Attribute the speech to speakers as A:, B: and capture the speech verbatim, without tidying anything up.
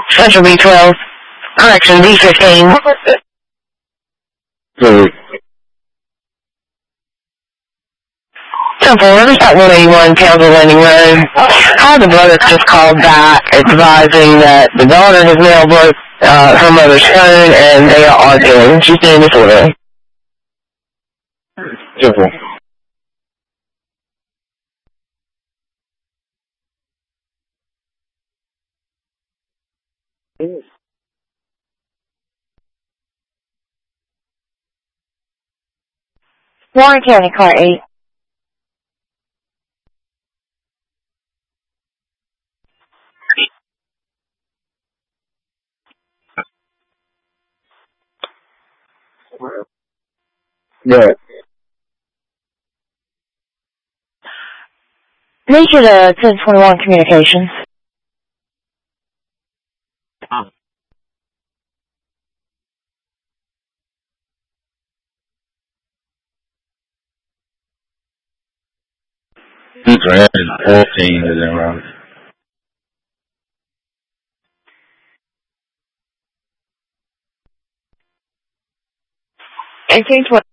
A: Central B twelve. Correction, B fifteen.
B: Good.
A: Temple, Riverside one eighty-one, Townsend Landing Road. Hi, the brother just called back advising that the daughter has now broke uh, her mother's phone and they are arguing. She's doing disorderly.
B: Simple.
A: Warren County, car eight.
B: Yeah.
A: Need you to ten twenty-one communications.
B: Two grand and fourteen is in wrong.
A: eighteen twenty.